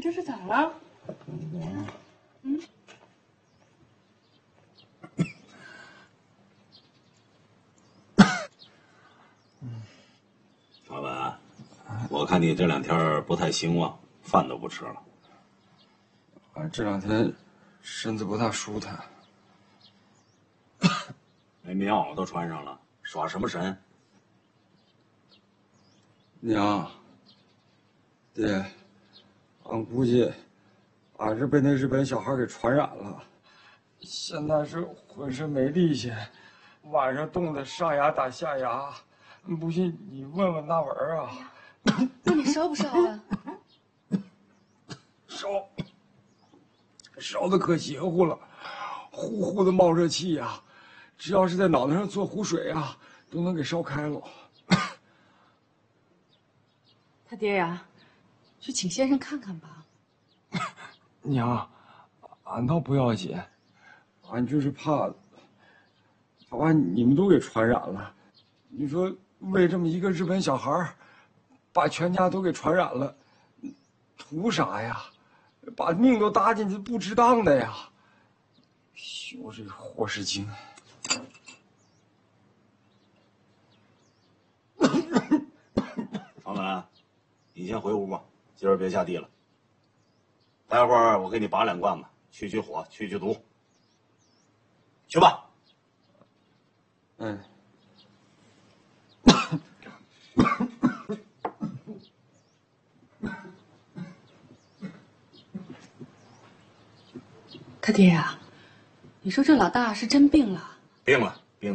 这是咋了？嗯。 老板，我看你这2天不太兴旺，饭都不吃了。 这2天身子不大舒坦。 那棉袄都穿上了，耍什么神？ 娘，爹，俺估计俺是被那日本小孩给传染了，现在是浑身没力气，晚上冻得上牙打下牙。不信你问问那文啊。 那你烧不烧啊？ 烧的可邪乎了，呼呼的冒热气呀，只要是在脑袋上做壶水啊，都能给烧开了。 他爹呀，去请先生看看吧。 娘，俺倒不要紧，俺就是怕把你们都给传染了。你说为这么一个日本小孩，把全家都给传染了，图啥呀？把命都搭进去不值当的呀！修这个霍世经。 老板，你先回屋吧，今儿别下地了。待会儿我给你拔2罐子，去火，去毒。去吧。 嗯。 他爹呀，你说这老大是真病了？ 病了，